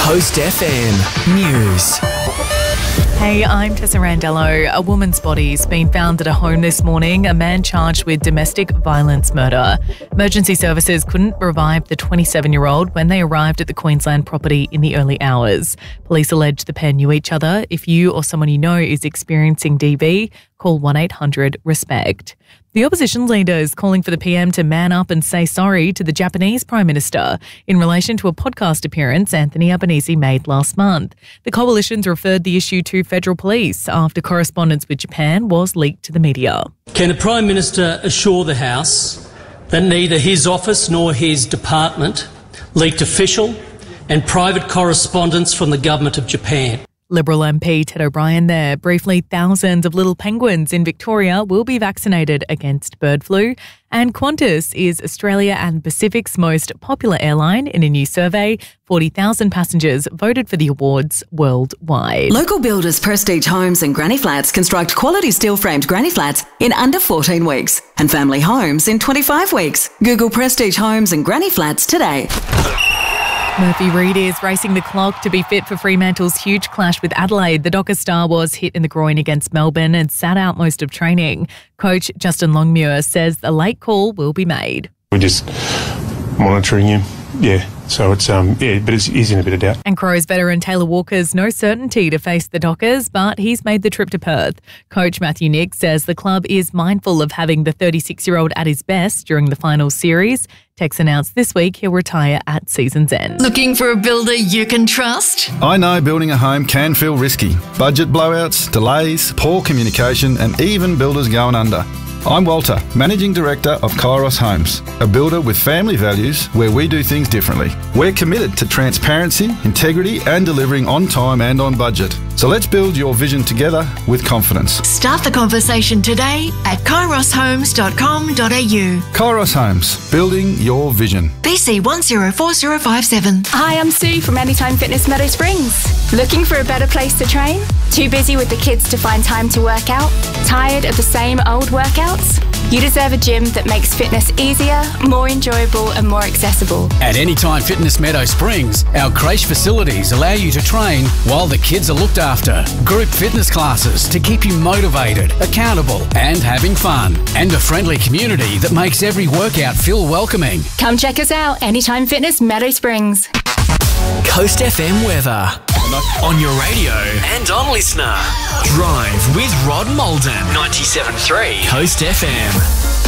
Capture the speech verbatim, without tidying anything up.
Coast F M News. Hey, I'm Tessa Randello. A woman's body's been found at a home this morning, a man charged with domestic violence murder. Emergency services couldn't revive the twenty-seven-year-old when they arrived at the Queensland property in the early hours. Police allege the pair knew each other. If you or someone you know is experiencing D V, call one eight hundred RESPECT. The opposition leader is calling for the P M to man up and say sorry to the Japanese Prime Minister in relation to a podcast appearance Anthony Albanese made last month. The coalition's referred the issue to federal police after correspondence with Japan was leaked to the media. Can the Prime Minister assure the House that neither his office nor his department leaked official and private correspondence from the Government of Japan? Liberal M P Ted O'Brien there. Briefly, thousands of little penguins in Victoria will be vaccinated against bird flu. And Qantas is Australia and Pacific's most popular airline in a new survey. forty thousand passengers voted for the awards worldwide. Local builders Prestige Homes and Granny Flats construct quality steel-framed granny flats in under fourteen weeks and family homes in twenty-five weeks. Google Prestige Homes and Granny Flats today. Murphy Reid is racing the clock to be fit for Fremantle's huge clash with Adelaide. The Dockers star was hit in the groin against Melbourne and sat out most of training. Coach Justin Longmuir says the late call will be made. We're just monitoring him, yeah. So it's um yeah, but it's, he's in a bit of doubt. And Crows veteran Taylor Walker's no certainty to face the Dockers, but he's made the trip to Perth. Coach Matthew Nick says the club is mindful of having the thirty-six-year-old at his best during the final series. Tex announced this week he'll retire at season's end. Looking for a builder you can trust? I know building a home can feel risky. Budget blowouts, delays, poor communication, and even builders going under. I'm Walter, Managing Director of Kairos Homes, a builder with family values where we do things differently. We're committed to transparency, integrity and delivering on time and on budget. So let's build your vision together with confidence. Start the conversation today at kairos homes dot com dot a u. Kairos Homes, building your vision. B C one zero four zero five seven. Hi, I'm Sue from Anytime Fitness Meadow Springs. Looking for a better place to train? Too busy with the kids to find time to work out? Tired of the same old workouts? You deserve a gym that makes fitness easier, more enjoyable and more accessible. At Anytime Fitness Meadow Springs, our creche facilities allow you to train while the kids are looked after. Group fitness classes to keep you motivated, accountable and having fun. And a friendly community that makes every workout feel welcoming. Come check us out, Anytime Fitness Meadow Springs. Coast F M weather. On your radio and on Listener. Drive with Rod Malden. ninety-seven point three Coast F M.